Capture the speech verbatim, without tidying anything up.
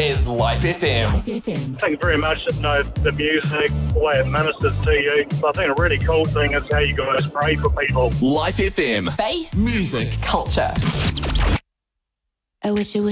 is Life F M. Thank you very much. You know, the music, the way it ministers to you. So I think a really cool thing is how you guys pray for people. Life F M. Faith, Music. culture. I wish it was